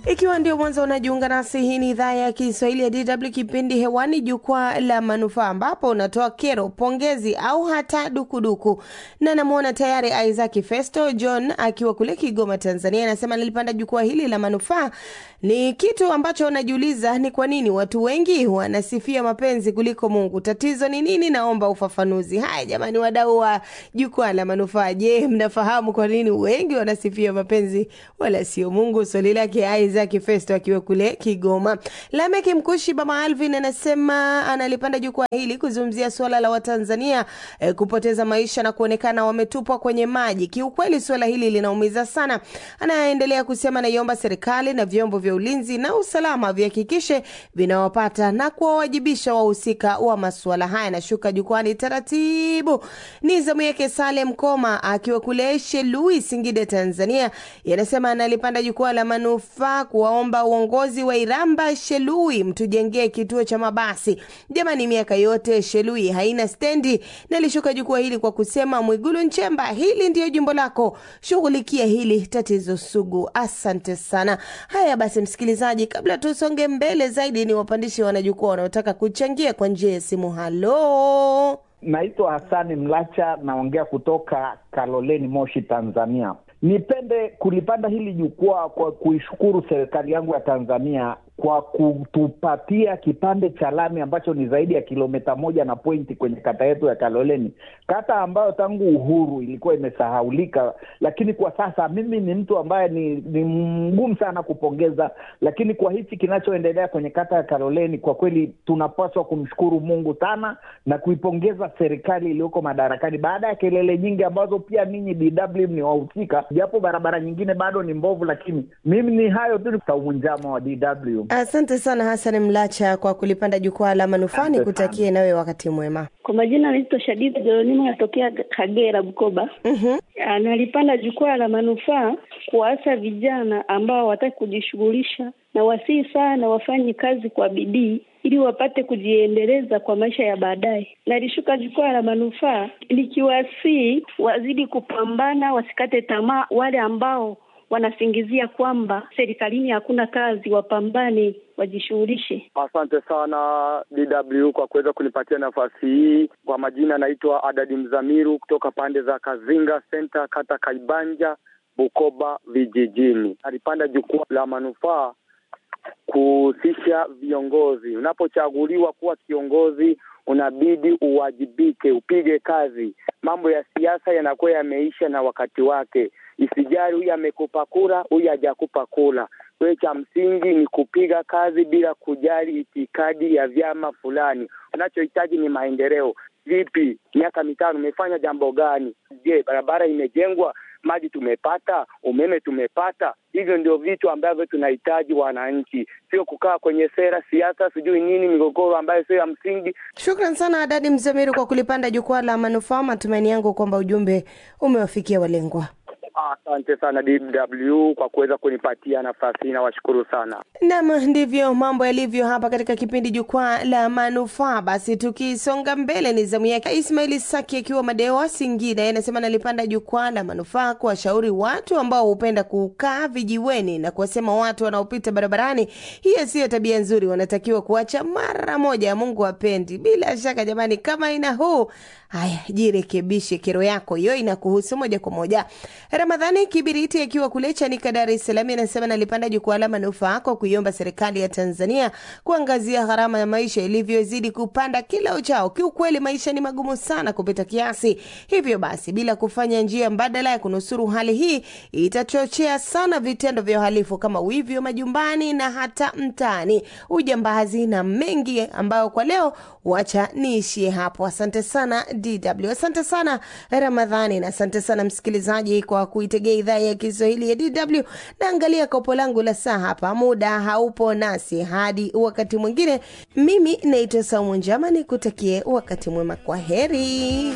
Ikiwa ndio mwanzo unajiunga nasi, hii ni idhaa ya Kiswahili ya DW, kipindi hewani Jukwaa la Manufaa, ambapo unatoa kero, pongezi au hata dukuduku. Na namuona tayari Isaac Festo John akiwa kule Kigoma, Tanzania, anasema nilipanda jukwaa hili la manufaa. Ni kitu ambacho unajiuliza, ni kwa nini watu wengi wanasifia mapenzi kuliko Mungu? Tatizo ni nini? Naomba ufafanuzi. Haya jamani, wadau wa Jukwaa la Manufaa, je, mnafahamu kwa nini wengi wanasifia mapenzi wala sio Mungu? Swali lake Isaac Festo akiwa kule Kigoma. Lameki Mkushi Baba Alvin anasema analipanda jukwaa hili kuzungumzia swala la Watanzania kupoteza maisha na kuonekana wametupwa kwenye maji. Kiukweli swala hili linaumiza sana. Anaendelea kusema naiomba serikali na vyombo vya ulinzi na usalama vihakikishe vinawapata na kuwawajibisha wahusika wa masuala haya. Nashuka jukwani taratibu. Ni zamu yake Salem Koma akiwa kule Shelui, Singida, Tanzania. Yanasema analipanda jukwaa la manufaa kuwaomba uongozi wa Iramba Shelui mtujengee kituo cha mabasi. Jamani, miaka yote Shelui haina stendi. Nalishuka jukwaa hili kwa kusema Mwigulu Nchemba, hili ndio jimbo lako, shughulikia hili tatizo sugu. Asante sana. Haya basi msikilizaji, kabla tusonge mbele zaidi, ni wapandishi wanajukwaa wanaotaka kuchangia kwa njia ya simu. Halo, naitwa Hasani Mlacha, naongea kutoka Kaloleni, Moshi, Tanzania. Nipende kulipanda hili jukwaa kwa kuishukuru serikali yangu ya Tanzania kwa kutupatia kipande cha lami ambacho ni zaidi ya kilomita 1.1 kwenye kata yetu ya Kaloleni, kata ambayo tangu uhuru ilikuwa imesahaulika. Lakini kwa sasa mimi ni mtu ambaye ni mgumu sana kupongeza, lakini kwa hichi kinachoendelea kwenye kata ya Kaloleni, kwa kweli tunapaswa kumshukuru Mungu sana na kuipongeza serikali iliyoko madarakani, baada ya kelele nyingi ambazo pia ninyi DW ni wahusika, japo barabara nyingine bado ni mbovu. Lakini mimi ni hayo tu kwa unjama wa DW. Asante sana Hassan Mlacha kwa kulipanda jukwaa la manufaa, nikutakie nawe wakati mwema. Kwa majina naitwa Shadida Jeronimo, natokea Kagera, Bukoba. Analipanda jukwaa la manufaa kuasa vijana ambao wataki kujishughulisha na wasii sana wafanye kazi kwa bidii ili wapate kujiendeleza kwa maisha ya baadaye. Nalishuka jukwaa la manufaa likiwasii wazidi kupambana, wasikate tamaa. Wale ambao wanasingizia kwamba serikalini hakuna kazi, wapambane, wajishughulishe. Asante sana DW kwa kuweza kunipatia nafasi hii. Kwa majina naitwa Adadi Mzamiru kutoka pande za Kazinga Center, kata Kaibanja, Bukoba vijijini. Alipanda jukwaa la manufaa kuhusisha viongozi. Unapochaguliwa kuwa kiongozi unabidi uwajibike, upige kazi. Mambo ya siasa yanakuwa yameisha na wakati wake. Isijali huyu amekupa kura, huyu hajakupa kura. Kwa cha msingi ni kupiga kazi bila kujali itikadi ya vyama fulani. Unachohitaji ni maendeleo. Vipi? Miaka 5 umefanya jambo gani? Je, barabara imejengwa? Maji tumepata? Umeme tumepata? Hivyo ndio vitu ambavyo tunahitaji wananchi, sio kukaa kwenye sera, siasa, sijui nini, migogoro ambayo sio ya msingi. Shukrani sana Adadi Mzamiru kwa kulipanda jukwaa la manufaa. Matumaini yangu kwamba ujumbe umewafikia walengwa. Asante sana DW kwa kuweza kunipatia nafasi, na washukuru sana. Naam, ndivyo mambo yalivyo hapa katika kipindi Jukwaa la Manufaa. Basi tukisonga mbele, ni zamu yake Ismail Saki akiwa Madewa, Singida. Anasema nalipanda jukwaa la manufaa kuwashauri watu ambao hupenda kukaa vijiweni na kuwasema watu wanaopita barabarani, hiyo sio tabia nzuri, wanatakiwa kuacha mara moja. Mungu hapendi. Bila shaka jamani, kama ina huu, haya jirekebishe, kero yako hiyo inakuhusu moja kwa moja. Ramadhani Kibiriti akiwa kule Chanika, Dar es Salaam, anasema nalipanda jukwaa la manufaa kwa kuiomba serikali ya Tanzania kuangazia gharama ya maisha ilivyozidi kupanda kila uchao. Kiukweli maisha ni magumu sana kupita kiasi. Hivyo basi bila kufanya njia mbadala ya kunusuru hali hii, itachochea sana vitendo vya uhalifu kama wizi majumbani na hata mtaani, ujambazi na mengi ambayo kwa leo wacha niishie hapo. Asante sana DW. Asante sana Ramadhani, na asante sana msikilizaji kwa kuitegea idhaa ya Kiswahili ya DW. Naangalia kopo langu la saa hapa, muda haupo nasi hadi wakati mwingine. Mimi naitwa Saumu Njama, nikutakie wakati mwema. Kwa heri.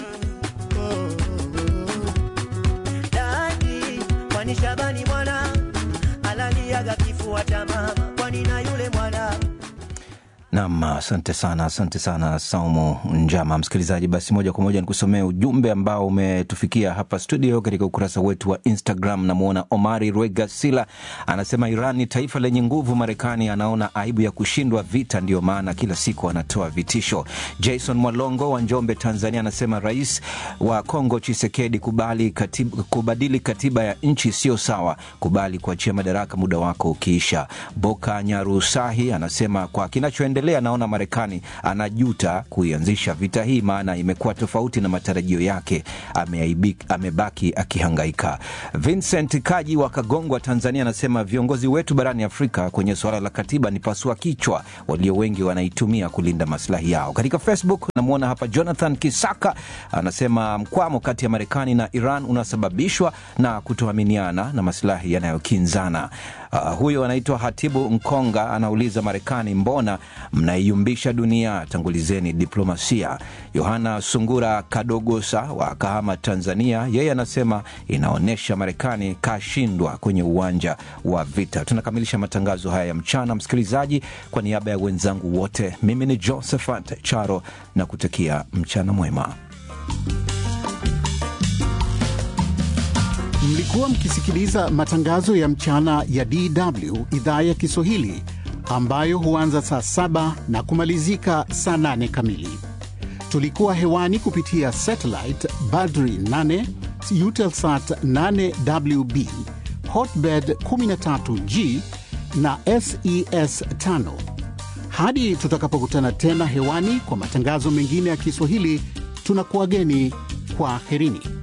Kwani Shabani mwana alaliaga kifua cha mama, kwani na yule mwana Naam, asante sana Saumu Njama. Msikilizaji, basi moja kwa moja nikusomee ujumbe ambao umetufikia hapa studio katika ukurasa wetu wa Instagram. Namuona Omari Rwega Sila anasema Iran ni taifa lenye nguvu, Marekani anaona aibu ya kushindwa vita, ndio maana kila siku anatoa vitisho. Jason Mwalongo wa Njombe, Tanzania anasema rais wa Kongo Tshisekedi kubadili katiba ya nchi sio sawa, kubali kuachia madaraka muda wako ukiisha. Boka Nyarusahi anasema kwa kinachoendelea naona Marekani anajuta kuianzisha vita hii, maana imekuwa tofauti na matarajio yake, amebaki akihangaika. Vincent Kaji wa Kagongwa, Tanzania anasema viongozi wetu barani Afrika kwenye swala la katiba ni pasua kichwa, walio wengi wanaitumia kulinda maslahi yao. Katika Facebook namuona hapa Jonathan Kisaka anasema mkwamo kati ya Marekani na Iran unasababishwa na kutoaminiana na maslahi yanayokinzana. Huyo anaitwa Hatibu Mkonga anauliza, Marekani mbona mnaiyumbisha dunia, tangulizeni diplomasia. Yohana Sungura Kadogosa wa Kahama, Tanzania, yeye anasema inaonesha Marekani kashindwa kwenye uwanja wa vita. Tunakamilisha matangazo haya ya mchana, msikilizaji. Kwa niaba ya wenzangu wote, mimi ni Josephat Charo na kutakia mchana mwema. Mlikuwa mkisikiliza matangazo ya mchana ya DW idhaa ya Kiswahili ambayo huanza saa 7 na kumalizika saa 8 kamili. Tulikuwa hewani kupitia satellite Badri 8, Eutelsat 8WB, Hotbird 13G na SES 5. Hadi tutakapokutana tena hewani kwa matangazo mengine ya Kiswahili, tunakuageni kwa herini.